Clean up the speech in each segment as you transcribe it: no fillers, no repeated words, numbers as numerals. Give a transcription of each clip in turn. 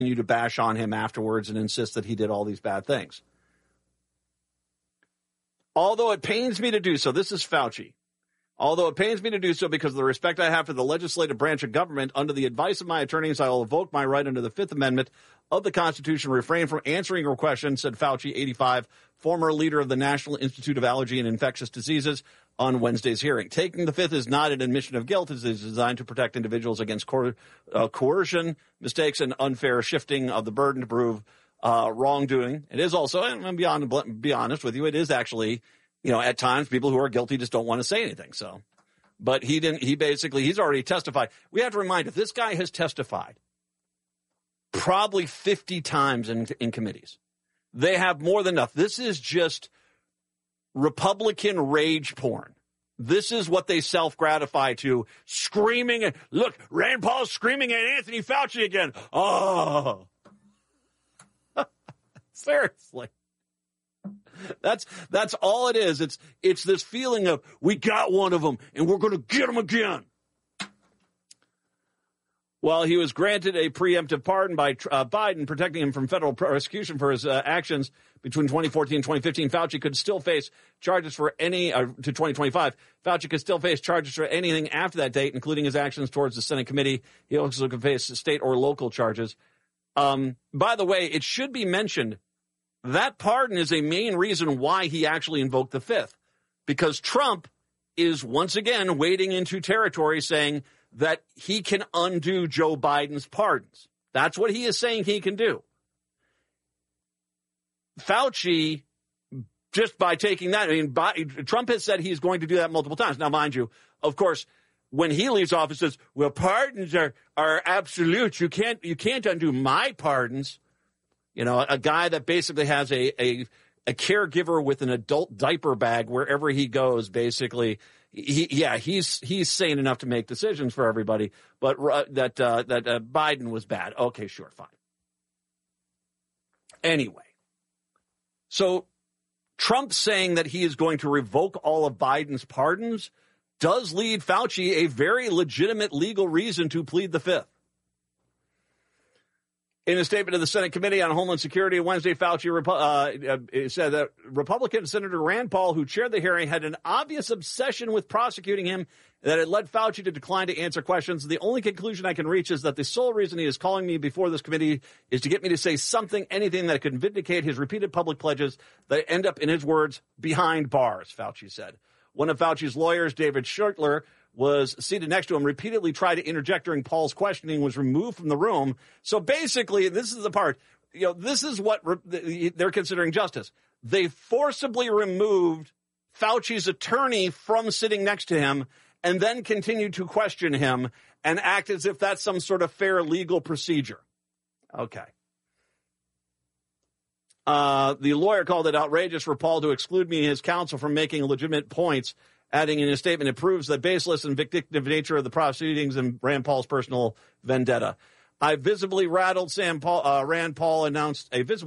continue to bash on him afterwards and insist that he did all these bad things. Although it pains me to do so, this is Fauci. Although it pains me to do so because of the respect I have for the legislative branch of government, under the advice of my attorneys, I will invoke my right under the Fifth Amendment of the Constitution to refrain from answering your question, said Fauci, 85, former leader of the National Institute of Allergy and Infectious Diseases, on Wednesday's hearing. Taking the Fifth is not an admission of guilt. It is designed to protect individuals against coercion, mistakes, and unfair shifting of the burden to prove wrongdoing. It is also, and I'm be honest with you, it is actually, at times people who are guilty just don't want to say anything. So, but he's already testified. We have to remind you, this guy has testified probably 50 times in committees. They have more than enough. This is just Republican rage porn. This is what they self-gratify to, screaming. Look, Rand Paul's screaming at Anthony Fauci again. Oh. Seriously. That's all it is. It's this feeling of, we got one of them and we're going to get him again. Well, he was granted a preemptive pardon by Biden, protecting him from federal prosecution for his actions between 2014 and 2015. Fauci could still face charges for to 2025. Fauci could still face charges for anything after that date, including his actions towards the Senate committee. He also could face state or local charges. By the way, it should be mentioned that pardon is a main reason why he actually invoked the Fifth, because Trump is once again wading into territory saying that he can undo Joe Biden's pardons. That's what he is saying he can do. Fauci, just by taking that, Trump has said he's going to do that multiple times. Now, mind you, of course, when he leaves office, says, well, pardons are absolute. You can't undo my pardons. A guy that basically has a caregiver with an adult diaper bag wherever he goes, basically. He's sane enough to make decisions for everybody, but that Biden was bad. Okay, sure, fine. Anyway, so Trump saying that he is going to revoke all of Biden's pardons does lead Fauci a very legitimate legal reason to plead the Fifth. In a statement to the Senate Committee on Homeland Security Wednesday, Fauci said that Republican Senator Rand Paul, who chaired the hearing, had an obvious obsession with prosecuting him that it led Fauci to decline to answer questions. The only conclusion I can reach is that the sole reason he is calling me before this committee is to get me to say something, anything that could vindicate his repeated public pledges that end up, in his words, behind bars, Fauci said. One of Fauci's lawyers, David Schertler, was seated next to him, repeatedly tried to interject during Paul's questioning, was removed from the room. So basically, this is the part, this is what they're considering justice. They forcibly removed Fauci's attorney from sitting next to him and then continued to question him and act as if that's some sort of fair legal procedure. Okay. The lawyer called it outrageous for Paul to exclude me and his counsel from making legitimate points, adding in his statement, it proves the baseless and vindictive nature of the proceedings and Rand Paul's personal vendetta. I visibly rattled Rand Paul announced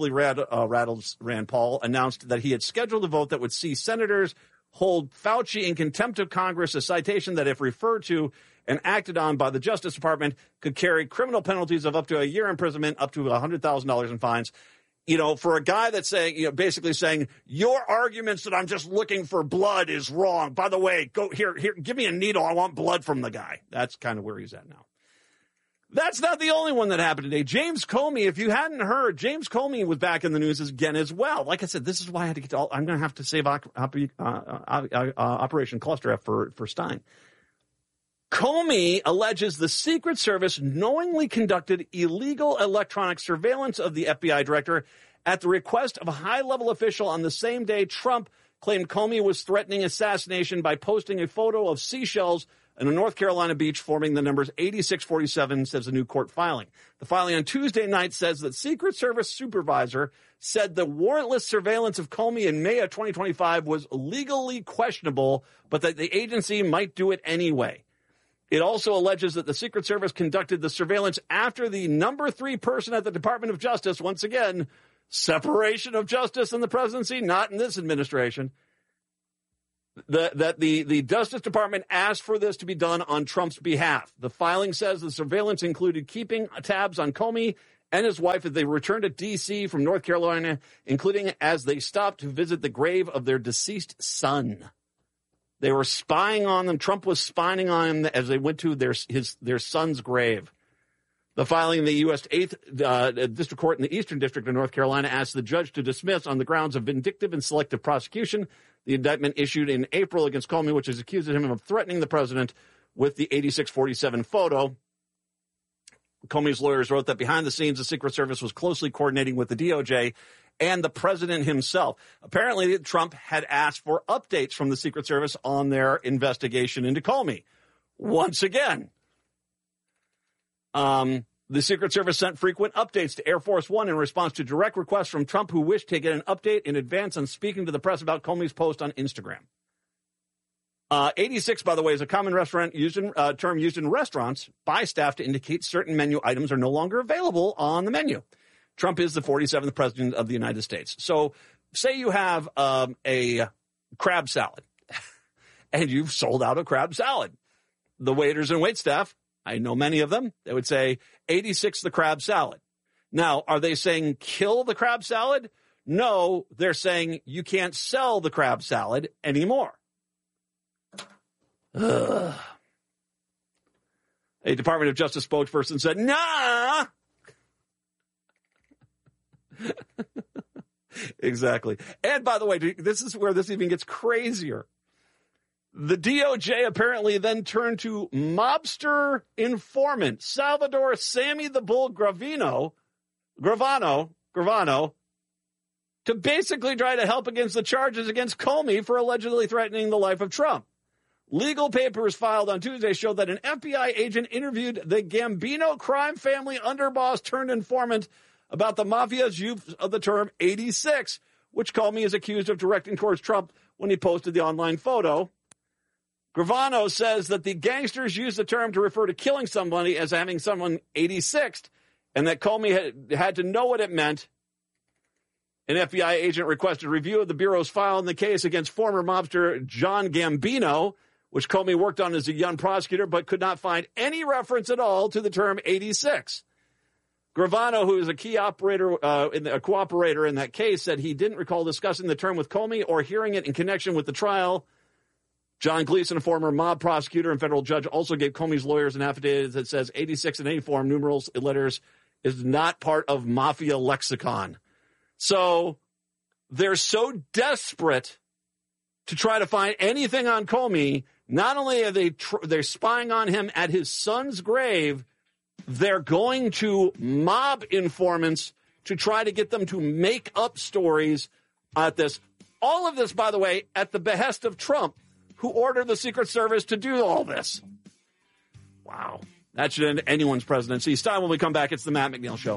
that he had scheduled a vote that would see senators hold Fauci in contempt of Congress, a citation that, if referred to and acted on by the Justice Department, could carry criminal penalties of up to a year imprisonment, up to $100,000 in fines. For a guy that's saying, basically saying, your arguments that I'm just looking for blood is wrong. By the way, go here, give me a needle. I want blood from the guy. That's kind of where he's at now. That's not the only one that happened today. James Comey, if you hadn't heard, James Comey was back in the news again as well. Like I said, this is why I had to get to I'm going to have to save Operation Cluster F for Stein. Comey alleges the Secret Service knowingly conducted illegal electronic surveillance of the FBI director at the request of a high-level official on the same day Trump claimed Comey was threatening assassination by posting a photo of seashells in a North Carolina beach forming the numbers 8647, says a new court filing. The filing on Tuesday night says that Secret Service supervisor said the warrantless surveillance of Comey in May of 2025 was legally questionable, but that the agency might do it anyway. It also alleges that the Secret Service conducted the surveillance after the number 3 person at the Department of Justice, once again, separation of justice in the presidency, not in this administration, that the Justice Department asked for this to be done on Trump's behalf. The filing says the surveillance included keeping tabs on Comey and his wife as they returned to D.C. from North Carolina, including as they stopped to visit the grave of their deceased son. They were spying on them. Trump was spying on them as they went to their son's grave. The filing in the U.S. 8th District Court in the Eastern District of North Carolina asked the judge to dismiss on the grounds of vindictive and selective prosecution the indictment issued in April against Comey, which is accusing him of threatening the president with the 8647 photo. Comey's lawyers wrote that behind the scenes, the Secret Service was closely coordinating with the DOJ and the president himself. Apparently, Trump had asked for updates from the Secret Service on their investigation into Comey. Once again, the Secret Service sent frequent updates to Air Force One in response to direct requests from Trump, who wished to get an update in advance on speaking to the press about Comey's post on Instagram. 86, by the way, is a common term used in restaurants by staff to indicate certain menu items are no longer available on the menu. Trump is the 47th president of the United States. So say you have a crab salad, and you've sold out a crab salad. The waiters and waitstaff, I know many of them, they would say 86 the crab salad. Now, are they saying kill the crab salad? No, they're saying you can't sell the crab salad anymore. Ugh. A Department of Justice spokesperson said, nah. Exactly. And by the way, this is where this even gets crazier. The DOJ apparently then turned to mobster informant Salvador Sammy the Bull Gravano to basically try to help against the charges against Comey for allegedly threatening the life of Trump. Legal papers filed on Tuesday showed that an FBI agent interviewed the Gambino crime family underboss turned informant about the mafia's use of the term 86, which Comey is accused of directing towards Trump when he posted the online photo. Gravano says that the gangsters used the term to refer to killing somebody as having someone 86th, and that Comey had to know what it meant. An FBI agent requested review of the Bureau's file in the case against former mobster John Gambino, which Comey worked on as a young prosecutor, but could not find any reference at all to the term 86. Gravano, who is a key cooperator in that case, said he didn't recall discussing the term with Comey or hearing it in connection with the trial. John Gleason, a former mob prosecutor and federal judge, also gave Comey's lawyers an affidavit that says 86 in any form, numerals, letters, is not part of mafia lexicon. So they're so desperate to try to find anything on Comey. Not only are they're spying on him at his son's grave, they're going to mob informants to try to get them to make up stories at this. All of this, by the way, at the behest of Trump, who ordered the Secret Service to do all this. Wow. That should end anyone's presidency. It's time when we come back. It's the Matt McNeil Show.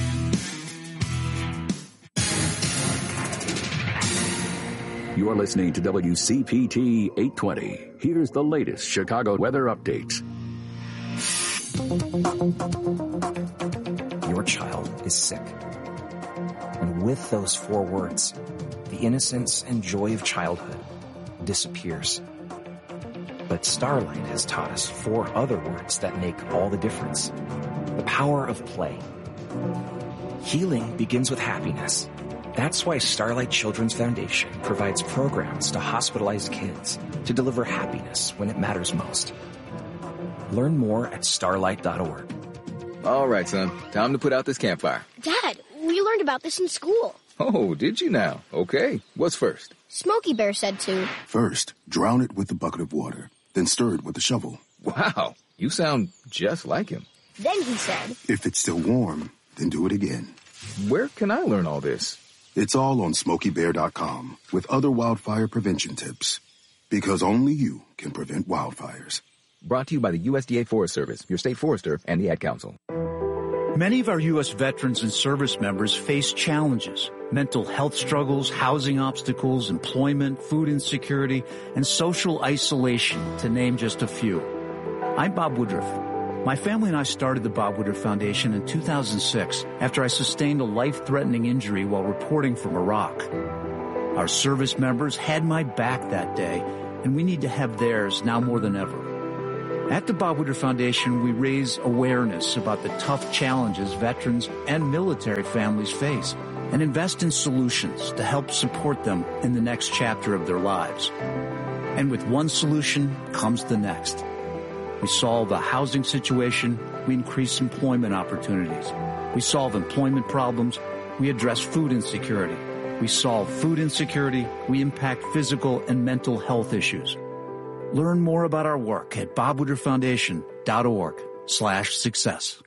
You're listening to WCPT 820. Here's the latest Chicago weather update. Your child is sick. And with those 4 words, the innocence and joy of childhood disappears. But Starlight has taught us 4 other words that make all the difference. The power of play. Healing begins with happiness. That's why Starlight Children's Foundation provides programs to hospitalized kids to deliver happiness when it matters most. Learn more at starlight.org. All right, son. Time to put out this campfire. Dad, we learned about this in school. Oh, did you now? Okay. What's first? Smokey Bear said to. First, drown it with a bucket of water, then stir it with a shovel. Wow. You sound just like him. Then he said. If it's still warm, then do it again. Where can I learn all this? It's all on SmokeyBear.com with other wildfire prevention tips. Because only you can prevent wildfires. Brought to you by the USDA Forest Service, your state forester, and the Ad Council. Many of our U.S. veterans and service members face challenges: mental health struggles, housing obstacles, employment, food insecurity, and social isolation, to name just a few. I'm Bob Woodruff. My family and I started the Bob Woodruff Foundation in 2006 after I sustained a life-threatening injury while reporting from Iraq. Our service members had my back that day, and we need to have theirs now more than ever. At the Bob Woodward Foundation, we raise awareness about the tough challenges veterans and military families face and invest in solutions to help support them in the next chapter of their lives. And with one solution comes the next. We solve a housing situation, we increase employment opportunities. We solve employment problems, we address food insecurity. We solve food insecurity, we impact physical and mental health issues. Learn more about our work at bobwoodwardfoundation.org/success.